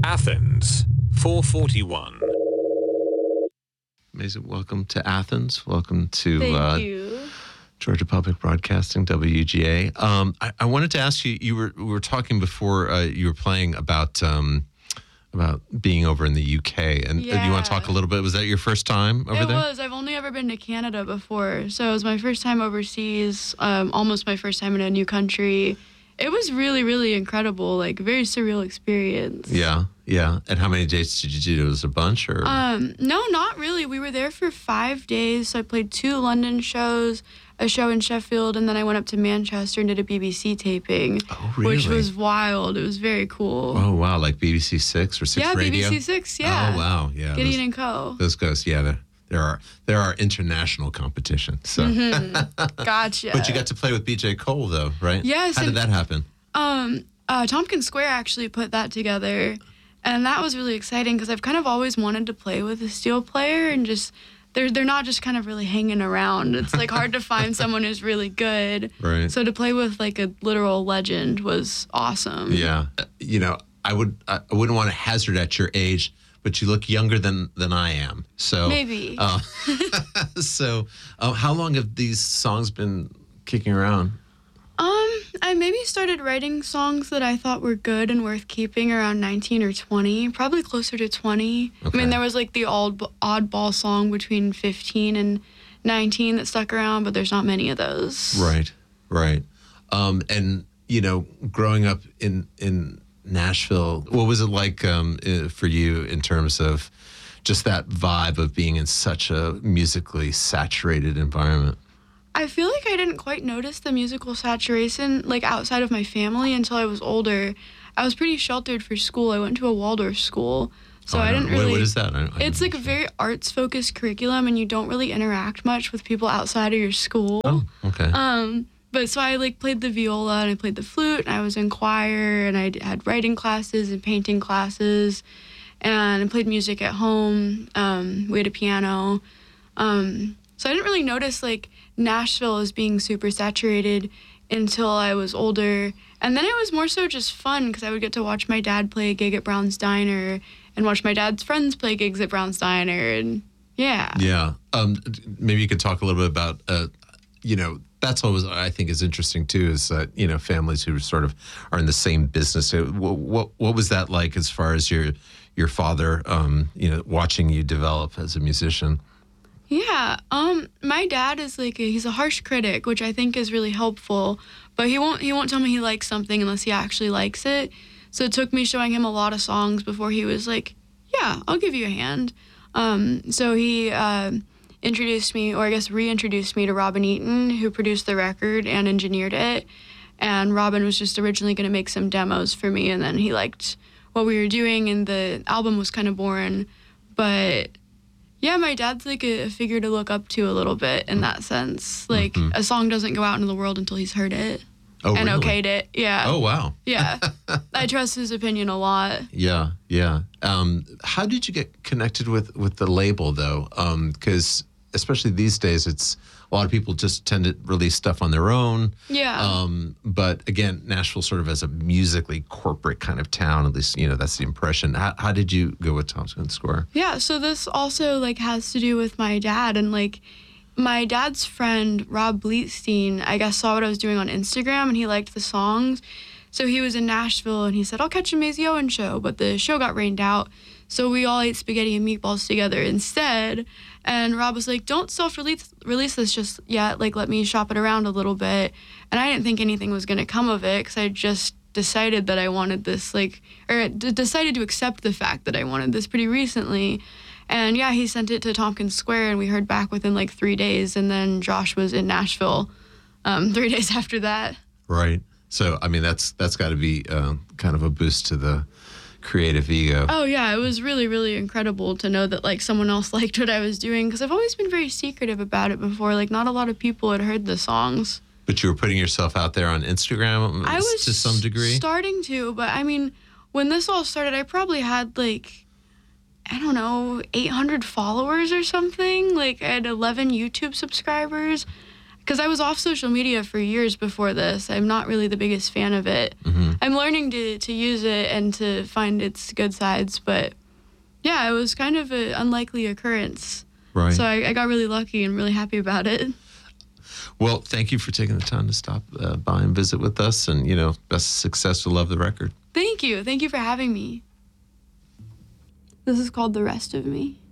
Athens, 441. Amazing. Welcome to Athens. Welcome to Thank you. Georgia Public Broadcasting, WGA. I wanted to ask you, we were talking before you were playing about being over in the UK. And do you want to talk a little bit? Was that your first time over there? It was. I've only ever been to Canada before. So it was my first time overseas, almost my first time in a new country. It was really, really incredible, like a very surreal experience. Yeah. And how many days did you do? Was it a bunch? Or? No, not really. We were there for 5 days. So I played 2 London shows, a show in Sheffield, and then I went up to Manchester and did a BBC taping. Oh, really? Which was wild. It was very cool. Oh, wow. Like BBC 6 or 6 Radio? Yeah, BBC 6, yeah. Oh, wow. Yeah. Gideon and Co. Those guys, yeah. There are international competition. So. Gotcha. But you got to play with BJ Cole, though, right? Yes. How did that happen? Tompkins Square actually put that together, and that was really exciting because I've kind of always wanted to play with a steel player, and just they're not just kind of really hanging around. It's like hard to find someone who's really good. Right. So to play with like a literal legend was awesome. Yeah. I wouldn't want to hazard at your age, but you look younger than I am. So Maybe. So how long have these songs been kicking around? I maybe started writing songs that I thought were good and worth keeping around 19 or 20, probably closer to 20. Okay. I mean, there was like the oddball song between 15 and 19 that stuck around, but there's not many of those. Right. And, growing up in Nashville, what was it like for you in terms of just that vibe of being in such a musically saturated environment? I feel like I didn't quite notice the musical saturation, like outside of my family, until I was older. I was pretty sheltered for school. I went to a Waldorf school, so I didn't really. What is that? It's like a very arts-focused curriculum, and you don't really interact much with people outside of your school. Oh, okay. But so I like played the viola and I played the flute, and I was in choir, and I had writing classes and painting classes, and I played music at home. We had a piano. So I didn't really notice like Nashville as being super saturated until I was older. And then it was more so just fun because I would get to watch my dad play a gig at Brown's Diner and watch my dad's friends play gigs at Brown's Diner. And yeah. Yeah. Maybe you could talk a little bit about, that's always, I think, is interesting too, is that, families who sort of are in the same business. What was that like as far as your father, watching you develop as a musician? Yeah, my dad is he's a harsh critic, which I think is really helpful, but he won't tell me he likes something unless he actually likes it. So it took me showing him a lot of songs before he was like, yeah, I'll give you a hand. So he introduced me, or I guess reintroduced me to Robin Eaton, who produced the record and engineered it. And Robin was just originally going to make some demos for me, and then he liked what we were doing, and the album was kind of boring, but yeah, my dad's like a figure to look up to a little bit in that sense. Like, a song doesn't go out into the world until he's heard it. Oh, and really? okayed it. Yeah. Oh, wow. Yeah. I trust his opinion a lot. Yeah. How did you get connected with the label, though? Because especially these days, it's a lot of people just tend to release stuff on their own. Yeah. But again, Nashville sort of as a musically corporate kind of town, at least, that's the impression. How did you go with Tompkins Square? Yeah, so this also has to do with my dad, and my dad's friend, Rob Bleetstein, I guess saw what I was doing on Instagram, and he liked the songs. So he was in Nashville, and he said, I'll catch a Maisie Owen show, but the show got rained out. So we all ate spaghetti and meatballs together instead. And Rob was like, don't self-release this just yet. Let me shop it around a little bit. And I didn't think anything was going to come of it because I just decided that I wanted this, decided to accept the fact that I wanted this pretty recently. And yeah, he sent it to Tompkins Square, and we heard back within 3 days. And then Josh was in Nashville 3 days after that. Right. So, I mean, that's got to be kind of a boost to the creative ego. Oh, yeah. It was really, really incredible to know that, someone else liked what I was doing, because I've always been very secretive about it before. Not a lot of people had heard the songs. But you were putting yourself out there on Instagram I was to some degree? Starting to, but, I mean, when this all started, I probably had, 800 followers or something. I had 11 YouTube subscribers. because I was off social media for years before this. I'm not really the biggest fan of it. I'm learning to use it and to find its good sides, but yeah, it was kind of an unlikely occurrence. Right. So I got really lucky and really happy about it. Well, thank you for taking the time to stop by and visit with us, and best success to Love the Record. Thank you. Thank you for having me. This is called The Rest of Me.